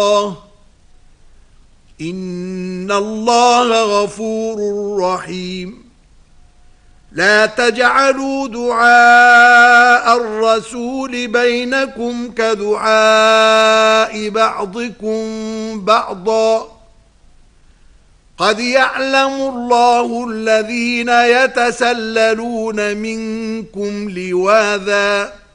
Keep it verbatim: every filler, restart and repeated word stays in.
إن الله غفور رحيم. لا تجعلوا دعاء الرسول بينكم كدعاء بعضكم بعضا قد يعلم الله الذين يتسللون منكم لواذا